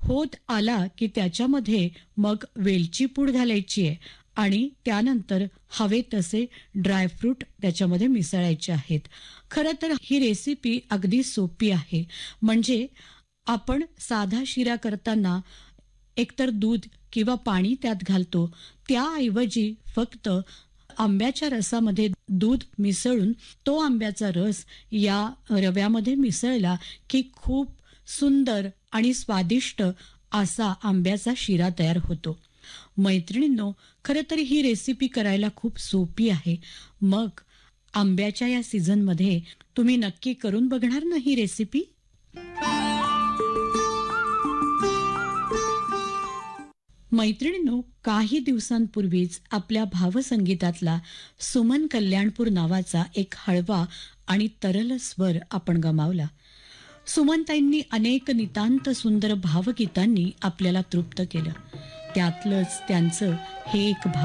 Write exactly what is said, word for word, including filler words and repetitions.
होत आला की त्याच्यामध्ये मग वेलची पूड घालायची आहे आणि त्यानंतर हवे तसे ड्रायफ्रूट त्याच्यामध्ये मिसळायचे आहेत. खरं तर ही रेसिपी अगदी सोपी आहे. म्हणजे आपण साधा शिरा करताना एकतर दूध किंवा पाणी त्यात घालतो, त्याऐवजी फक्त आंब्याच्या रसामध्ये दूध मिसळून तो आंब्याचा रस या रव्यामध्ये मिसळला की खूप सुंदर आणि स्वादिष्ट असा आंब्याचा शिरा तयार होतो. मैत्रिणींनो, खरं तर ही रेसिपी करायला खूप सोपी आहे. मग आंब्याच्या या सीझनमध्ये तुम्ही नक्की करून बघणार ना ही रेसिपी? मैत्रिणींनो, काही दिवसांपूर्वीच आपल्या भावसंगीतातला सुमन कल्याणपूर नावाचा एक हळवा आणि तरल स्वर आपण गमावला. सुमनताईंनी अनेक नितांत सुंदर भावगीतांनी आपल्याला तृप्त केलं. त्यातलंच त्यांचं हे एक